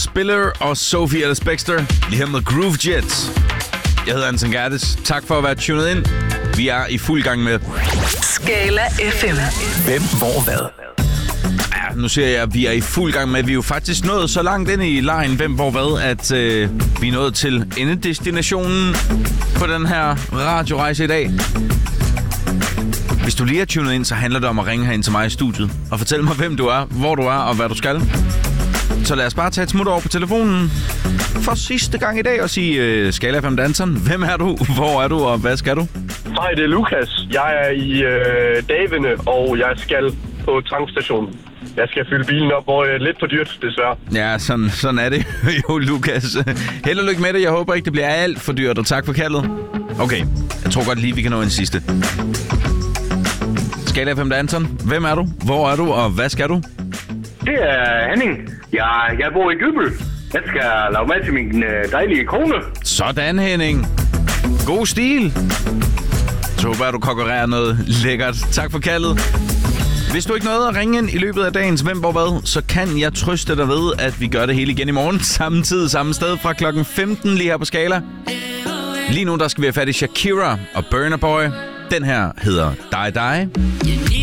Spiller og Sophie Ellis Bextor. Lige her med Groove Jets. Jeg hedder Anton Gerdes. Tak for at være tunet ind. Vi er i fuld gang med Skala FM. Hvem, hvor, hvad? Ja, nu siger jeg, at vi er i fuld gang med. Vi er jo faktisk nået så langt ind i lejen, hvem, hvor, hvad, at vi er nået til endedestinationen på den her radiorejse i dag. Hvis du lige er tunet ind, så handler det om at ringe herind til mig i studiet og fortælle mig, hvem du er, hvor du er og hvad du skal. Så lad os bare tage et smut over på telefonen for sidste gang i dag og sige Skala FM Danson. Hvem er du? Hvor er du? Og hvad skal du? Hej, det er Lukas. Jeg er i Davene, og jeg skal på tankstationen. Jeg skal fylde bilen op, hvor det er lidt for dyrt, desværre. Ja, sådan er det jo, Lukas. Held og lykke med det. Jeg håber ikke, det bliver alt for dyrt, og tak for kaldet. Okay, jeg tror godt lige, vi kan nå en sidste. Skala FM Danson. Hvem er du? Hvor er du? Og hvad skal du? Det er Henning. Jeg bor i Gøbel. Jeg skal lave mad til min dejlige kone. Sådan, Henning. God stil. Så håber jeg, du konkurrerer noget lækkert. Tak for kaldet. Hvis du ikke nåede at ringe ind i løbet af dagens Hvem, hvor, hvad, så kan jeg trøste dig ved, at vi gør det hele igen i morgen. Samme tid, samme sted fra klokken 15 lige her på Skala. Lige nu, der skal vi have fat i Shakira og Burna Boy. Den her hedder Die Die.